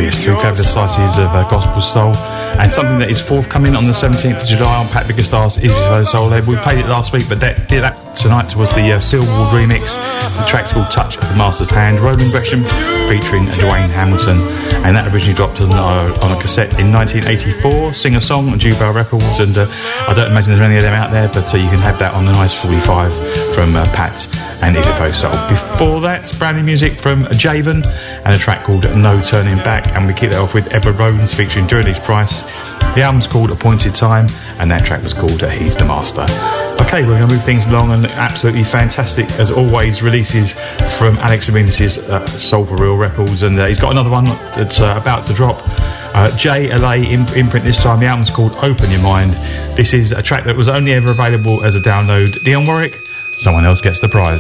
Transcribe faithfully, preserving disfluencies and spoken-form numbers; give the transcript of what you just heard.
yes, three fabulous slices of uh, gospel soul, and something that is forthcoming on the seventeenth of July on Pat Biggerstars is His Soul label. We played it last week, but that, that tonight was the uh, Phil Ward remix. The track's called Touch of the Master's Hand, Roland Gresham featuring Dwayne Hamilton, and that originally dropped on, uh, on a cassette in nineteen eighty-four, Sing-A-Song on Jubel Records, and uh, I don't imagine there's any of them out there, but uh, you can have that on a nice forty-five from uh, Pat and Is It Soul. Before that, brand new music from Javen and a track called No Turning Back, and we kick that off with Edward Rones featuring Durrelly's Price. The album's called Appointed Time, and that track was called uh, He's the Master. Okay, we're going to move things along, and absolutely fantastic, as always, releases from Alex Arenas' uh, Soul for Real Records, and uh, he's got another one that's uh, about to drop. Uh, J L A imp- imprint this time. The album's called Open Your Mind. This is a track that was only ever available as a download. Dionne Warwick, Someone Else Gets the Prize.